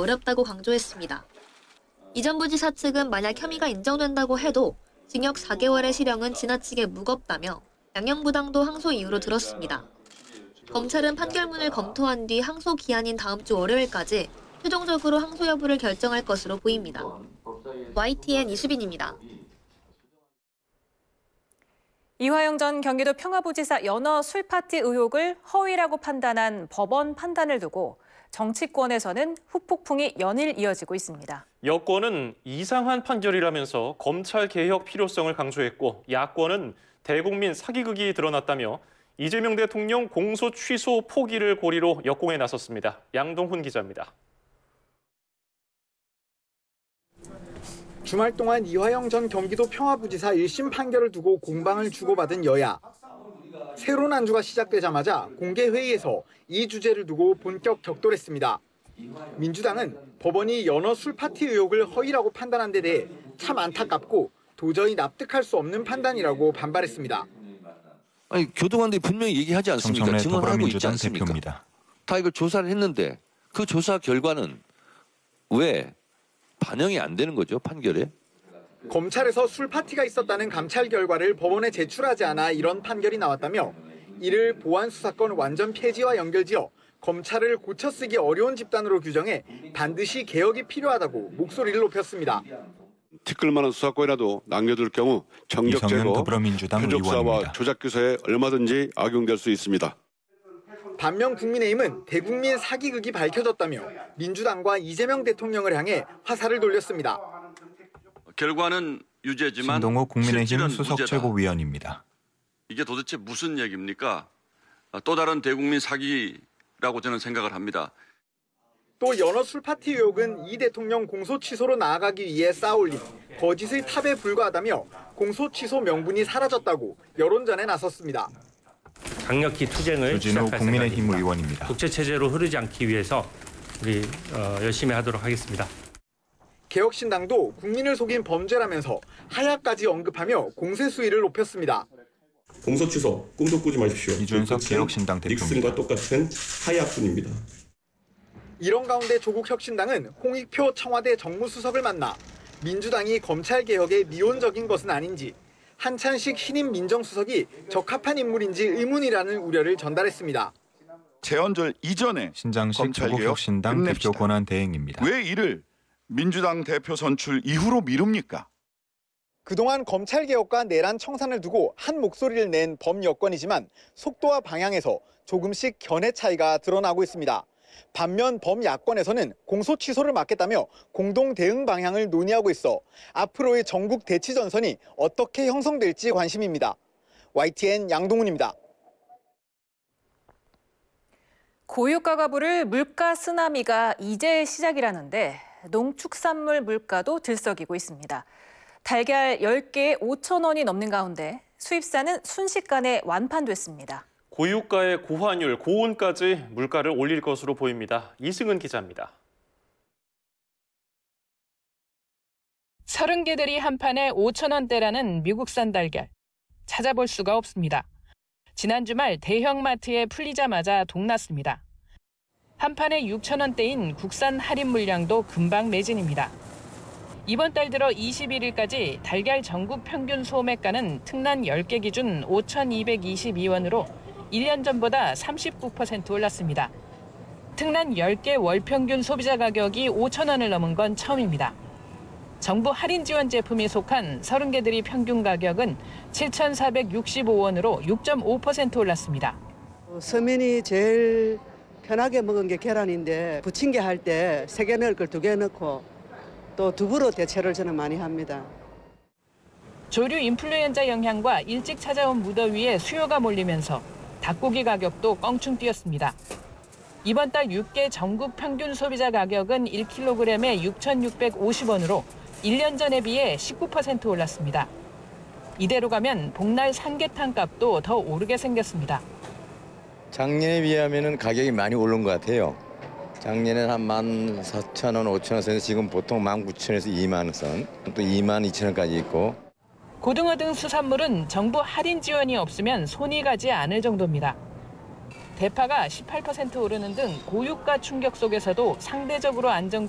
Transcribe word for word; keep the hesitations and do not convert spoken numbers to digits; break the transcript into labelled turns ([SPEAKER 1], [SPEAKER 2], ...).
[SPEAKER 1] 어렵다고 강조했습니다. 이전 부지사 측은 만약 혐의가 인정된다고 해도 징역 사 개월의 실형은 지나치게 무겁다며 양형부당도 항소 이유로 들었습니다. 검찰은 판결문을 검토한 뒤 항소 기한인 다음 주 월요일까지 최종적으로 항소 여부를 결정할 것으로 보입니다. 와이티엔 이수빈입니다.
[SPEAKER 2] 이화영 전 경기도 평화부지사 연어 술파티 의혹을 허위라고 판단한 법원 판단을 두고 정치권에서는 후폭풍이 연일 이어지고 있습니다.
[SPEAKER 3] 여권은 이상한 판결이라면서 검찰 개혁 필요성을 강조했고 야권은 대국민 사기극이 드러났다며 이재명 대통령 공소 취소 포기를 고리로 역공에 나섰습니다. 양동훈 기자입니다.
[SPEAKER 4] 주말 동안 이화영 전 경기도 평화부지사 일 심 판결을 두고 공방을 주고받은 여야. 새로운 한 주가 시작되자마자 공개회의에서 이 주제를 두고 본격 격돌했습니다. 민주당은 법원이 연어 술파티 의혹을 허위라고 판단한 데 대해 참 안타깝고 도저히 납득할 수 없는 판단이라고 반발했습니다.
[SPEAKER 5] 아니 교도관들이 분명히 얘기하지 않습니까? 증언하고 있지 않습니까? 대표입니다. 다 이걸 조사를 했는데 그 조사 결과는 왜 반영이 안 되는 거죠, 판결에?
[SPEAKER 4] 검찰에서 술파티가 있었다는 감찰 결과를 법원에 제출하지 않아 이런 판결이 나왔다며 이를 보안수사권 완전 폐지와 연결지어 검찰을 고쳐쓰기 어려운 집단으로 규정해 반드시 개혁이 필요하다고 목소리를 높였습니다.
[SPEAKER 6] 티끌만한 수사권이라도 남겨둘 경우 정격제로 표적수사와 조작교사에 얼마든지 악용될 수 있습니다.
[SPEAKER 4] 반면 국민의힘은 대국민 사기극이 밝혀졌다며 민주당과 이재명 대통령을 향해 화살을 돌렸습니다.
[SPEAKER 7] 결과는 유죄지만
[SPEAKER 8] 신동호 국민의힘 수석 최고위원입니다.
[SPEAKER 7] 이게 도대체 무슨 얘기입니까? 또 다른 대국민 사기라고 저는 생각을 합니다.
[SPEAKER 4] 또 연어 술파티 의혹은 이 대통령 공소 취소로 나아가기 위해 쌓아올린 거짓의 탑에 불과하다며 공소 취소 명분이 사라졌다고 여론전에 나섰습니다.
[SPEAKER 9] 강력히 투쟁을
[SPEAKER 8] 조진우 국민의힘 의원입니다.
[SPEAKER 9] 독재체제로 흐르지 않기 위해서 우리 어, 열심히 하도록 하겠습니다.
[SPEAKER 4] 개혁신당도 국민을 속인 범죄라면서 하야까지 언급하며 공세 수위를 높였습니다.
[SPEAKER 10] 공소 취소 꿈도 꾸지 마십시오.
[SPEAKER 8] 이준석 개혁신당 대표입니다.
[SPEAKER 10] 닉슨과 똑같은 하야뿐입니다.
[SPEAKER 4] 이런 가운데 조국 혁신당은 홍익표 청와대 정무수석을 만나 민주당이 검찰개혁에 미온적인 것은 아닌지 한찬식 신임 민정수석이 적합한 인물인지 의문이라는 우려를 전달했습니다.
[SPEAKER 11] 재헌절 이전에
[SPEAKER 8] 신장식 조국 혁신당 대표 권한 대행입니다.
[SPEAKER 11] 왜 이를 민주당 대표 선출 이후로 미룹니까?
[SPEAKER 4] 그동안 검찰개혁과 내란 청산을 두고 한 목소리를 낸 범여권이지만 속도와 방향에서 조금씩 견해 차이가 드러나고 있습니다. 반면 범야권에서는 공소 취소를 막겠다며 공동 대응 방향을 논의하고 있어 앞으로의 전국 대치 전선이 어떻게 형성될지 관심입니다. 와이티엔 양동훈입니다.
[SPEAKER 2] 고유가가 부를 물가 쓰나미가 이제 시작이라는데 농축산물 물가도 들썩이고 있습니다. 달걀 열 개에 오천 원이 넘는 가운데 수입사는 순식간에 완판됐습니다.
[SPEAKER 3] 고유가의 고환율, 고온까지 물가를 올릴 것으로 보입니다. 이승은 기자입니다.
[SPEAKER 12] 서른 개들이 한 판에 오천 원대라는 미국산 달걀. 찾아볼 수가 없습니다. 지난 주말 대형마트에 풀리자마자 동났습니다. 한 판에 육천 원대인 국산 할인 물량도 금방 매진입니다. 이번 달 들어 이십일 일까지 달걀 전국 평균 소매가는 특란 열 개 기준 오천이백이십이 원으로 일 년 전보다 삼십구 퍼센트 올랐습니다. 특란 열 개 월평균 소비자 가격이 오천 원을 넘은 건 처음입니다. 정부 할인 지원 제품이 속한 서른 개들이 평균 가격은 칠천사백육십오 원으로 육 점 오 퍼센트 올랐습니다.
[SPEAKER 13] 서민이 제일 편하게 먹은 게 계란인데 부침개 할 때 세 개 넣을 걸 두 개 넣고 또 두부로 대체를 저는 많이 합니다.
[SPEAKER 12] 조류 인플루엔자 영향과 일찍 찾아온 무더위에 수요가 몰리면서 닭고기 가격도 껑충 뛰었습니다. 이번 달 육 개 전국 평균 소비자 가격은 일 킬로그램에 육천육백오십 원으로 일 년 전에 비해 십구 퍼센트 올랐습니다. 이대로 가면 복날 삼계탕 값도 더 오르게 생겼습니다.
[SPEAKER 14] 작년에 비하면 가격이 많이 오른 것 같아요. 작년에는 한 만 사천 원, 오천 원 선에서 지금 보통 만 구천 원에서 이만 원 선, 또 이만 이천 원까지 있고.
[SPEAKER 12] 고등어 등 수산물은 정부 할인 지원이 없으면 손이 가지 않을 정도입니다. 대파가 십팔 퍼센트 오르는 등 고유가 충격 속에서도 상대적으로 안정